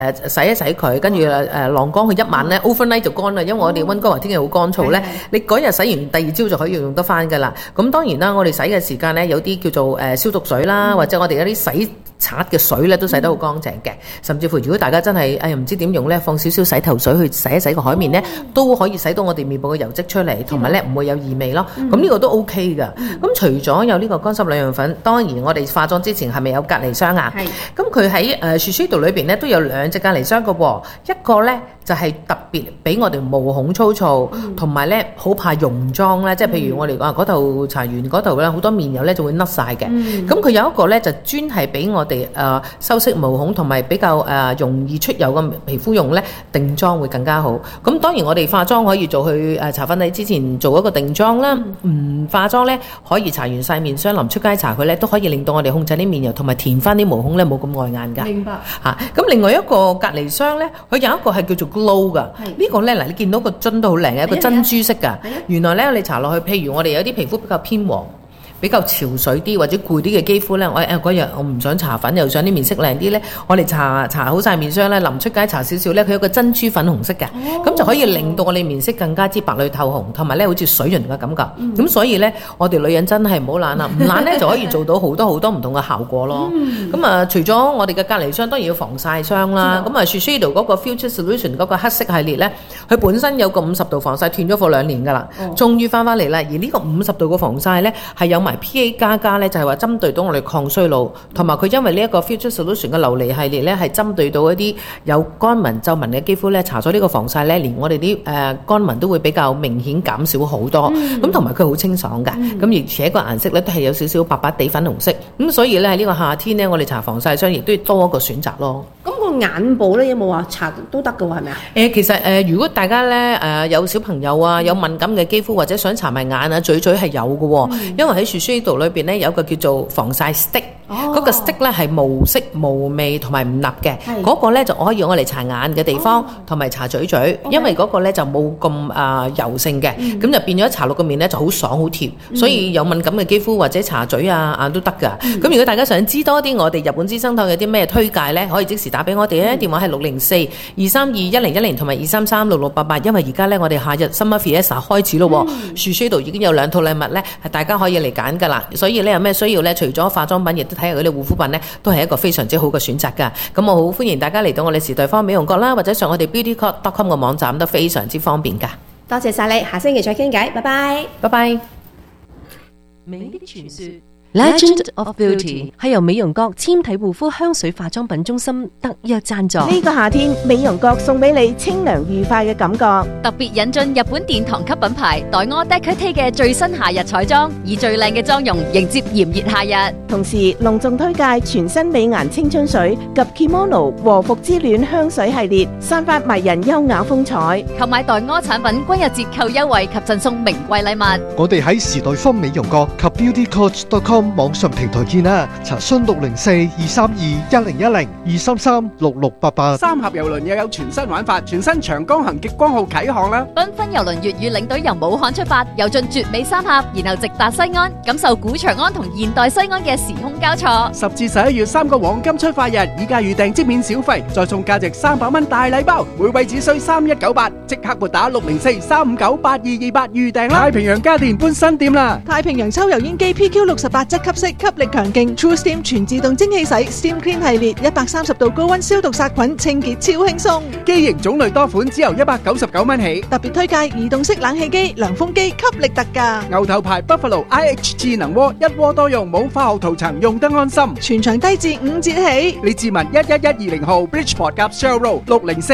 洗一洗佢，跟住晾乾佢一晚咧 overnight 就乾啦，因為我哋溫哥華天氣好乾燥咧，你嗰日洗完第二朝就可以用得翻噶啦。咁當然啦，我哋洗嘅時間咧有啲叫做消毒水啦，或者我哋有啲洗刷嘅水咧都洗得好乾淨嘅，甚至乎如果大家真係唔知點用咧，放少少洗頭水去洗一洗個海面咧，都可以洗到我哋面部嘅油漬出嚟，同埋咧唔會有異味咯。咁呢個都 OK 噶。咁除咗有呢個乾濕兩樣粉，當然我哋化妝之前係咪有隔離霜啊？咁佢喺Shiseido裏邊咧都有兩隻隔離霜嘅喎，一個咧就係特別俾我哋毛孔粗糙，同埋咧好怕溶妝咧，即係譬如我哋嗰度搽完嗰度咧好多面油咧就會甩晒嘅。咁佢有一個咧就專係俾我哋修飾毛孔同埋比較容易出油嘅皮膚用咧，定妝會更加好。咁當然我哋化妝可以做去搽粉底之前做一個定妝啦，唔化妝咧可以搽完曬面霜臨出街搽佢咧都可以令到我哋控制啲面油同埋填翻啲毛孔咧冇咁礙眼㗎。 明白嚇。咁另外一個隔離霜咧，佢有一個係叫做 Glow 㗎。呢個咧嗱，你見到個樽都好靚嘅，一個珍珠色㗎。原來咧你搽落去，譬如我哋有啲皮膚比較偏黃，比較潮水啲或者攰啲嘅肌膚咧，嗰日我唔想搽粉，又想啲面色靚啲咧，我哋搽好晒面霜咧，臨出街搽少少咧，佢有個珍珠粉紅色嘅，咁就可以令到我哋面色更加之白裏透紅，同埋咧好似水潤嘅感覺。咁所以咧，我哋女人真係唔好懶啦，唔懶咧就可以做到好多唔同嘅效果咯。咁除咗我哋嘅隔離霜，當然要防曬霜啦。咁Shiseido 嗰個 Future Solution 嗰個黑色系列咧，佢本身有個50度防曬，斷咗貨2年㗎啦，終於翻嚟啦。而呢個50度嘅防曬咧係有埋PA 加咧，就係話針對到我哋抗衰老，同埋佢因為呢一個 Future Solution 嘅琉璃系列咧，係針對到一啲有乾紋皺紋嘅肌膚咧，搽咗呢個防曬咧，連我哋啲乾紋都會比較明顯減少好多。咁同埋佢好清爽㗎，咁而且個顏色咧都係有少少白白地粉紅色。咁所以咧喺呢個夏天咧，我哋搽防曬霜亦都要多一個選擇咯。 咁個眼部咧有冇話搽都得㗎喎？係咪啊？ 其實如果大家咧有小朋友啊，有敏感嘅肌膚或者想搽埋眼啊、嘴係有嘅喎，因為喺Shiseido裏邊咧有一個叫做防曬 stick，嗰個 stick 咧係無色無味同埋唔辣嘅，嗰個咧就可以用我嚟搽眼嘅地方同埋搽嘴，因為嗰個咧就冇咁油性嘅，咁就變咗搽落個面咧就好爽好貼，所以有敏感嘅肌膚或者搽嘴眼都得㗎。咁如果大家想知多啲我哋日本資生堂有啲咩推介咧，可以即時打俾我哋咧，電話係604-232-1010同埋233-6688，因為而家咧我哋夏日 Summer Fiesta 開始咯，Shiseido已經有2套禮物咧係大家可以嚟揀㗎啦，所以咧有咩需要咧，除咗化妝品，亦都睇下佢哋護膚品咧，都係一個非常之好嘅選擇㗎。咁我好歡迎大家嚟到我哋時代芳美容閣啦，或者上我哋 beautycourt.com 嘅網站都非常之方便㗎。 多謝晒你，下星期再傾偈，拜拜。 拜拜。 美的傳說 Legend of Beauty 係由美容閣纖體護膚香水化妝品中心特約贊助。 呢個夏天，美容閣送俾你清涼愉快嘅感覺。 特別引進日本殿堂級品牌黛柯 Decote 嘅最新夏日彩妝，以最靚嘅妝容迎接炎熱夏日。 同時隆重推介全新美顏青春水及 Kimono 和服之戀香水系列，散發迷人優雅風采。 購買黛柯產品均有折扣優惠及贈送名貴禮物。 我哋喺時代芳美容閣及 beautycourt.com 網上平台見啦，查詢604-232-1010 233-6688。 三峽郵輪又有全新玩法，全新長江行極光號啟航啦！ 繽紛郵輪粵語領隊由武漢出發，遊進絕美三峽，然後直達西安，感受古長安同現代西安嘅時空交錯。 10至11月3個黃金出發日，以價預訂即免小費，再送價值300蚊大禮包，每位只需3198，即刻撥打604-359-8228預訂啦！太平洋家電搬新店啦！ 太平洋抽油煙機 PQ68質吸式，吸力強勁 True Steam 全自動蒸汽洗 Steam Clean 系列，130度高溫消毒殺菌，清潔超輕鬆。 機型種類多款，只由199蚊起。 特別推介移動式冷氣機、涼風機，吸力特價。 牛頭牌 Buffalo IH 智能鍋，一鍋多用，冇化學塗層，用得安心。 全場低至5折起。 李志文11120號 Bridgeport 夾 Shell Road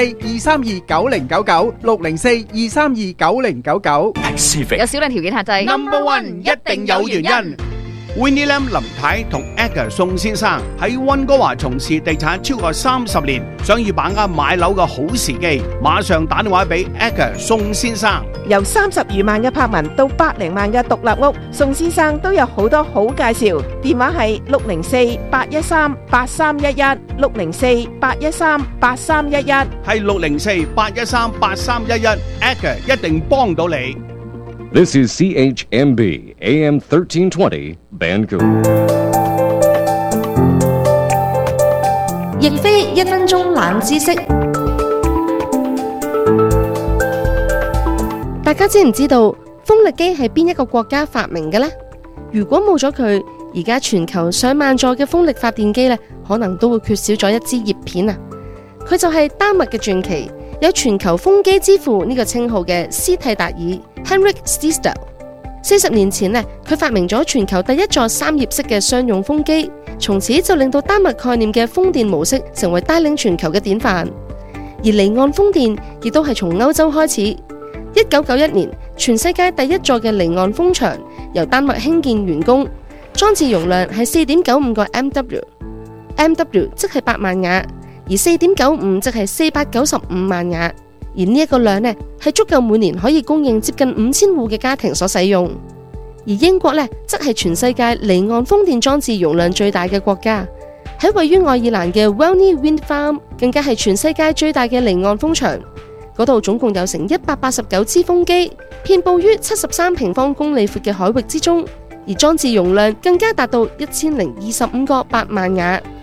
604-232-9099 604-232-9099。 有少量條件限制。 Number One 一定有原因。Winnie Lam 林太同 Edgar 宋先生喺溫哥華從事地產超過30年，想要把握買樓嘅好時機，馬上打電話俾 Edgar 宋先生。 由30餘萬嘅柏文到百零萬嘅獨立屋，宋先生都有好多好介紹。電話係604-813-8311 604-813-8311， 係604-813-8311 Edgar 一定幫到你。 This is CHMB AM 1320 Vancouver。 亦非1分鐘冷知識。 大家知唔知道風力機係邊一個國家發明嘅呢？如果冇咗佢，而家全球上萬座嘅風力發電機呢，可能都會缺少咗一支葉片啊！佢就係丹麥嘅傳奇，有全球風機之父呢個稱號嘅斯蒂達爾 Henrik Stiesdal。40年前呢，佢發明咗全球第一座3葉式嘅商用風機，從此就令到丹麥概念嘅風電模式成為帶領全球嘅典範。而離岸風電亦都係從歐洲開始。1991年，全世界第一座嘅離岸風場由丹麥興建完工，裝置容量係 4.95 個 MW 即係8萬瓦，而 4.95 即係495萬瓦。而呢一個量呢，係足夠每年可以供應接近5000戶嘅家庭所使用。而英國呢，則係全世界離岸風電裝置容量最大嘅國家，喺位於愛爾蘭嘅 Walney Wind Farm 更加係全世界最大嘅離岸風場。嗰度總共有成189支風機，遍佈於73平方公里闊嘅海域之中，而裝置容量更加達到1025個8萬瓦。